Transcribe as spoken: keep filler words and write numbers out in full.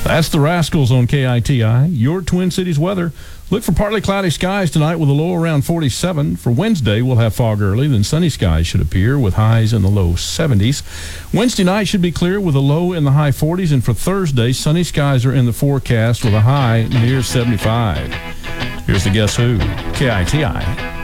That's the Rascals on K I T I. Your Twin Cities weather. Look for partly cloudy skies tonight with a low around forty-seven. For Wednesday, we'll have fog early, then sunny skies should appear with highs in the low seventies. Wednesday night should be clear with a low in the high forties. And for Thursday, sunny skies are in the forecast with a high near seventy-five. Here's the Guess Who, K I T I.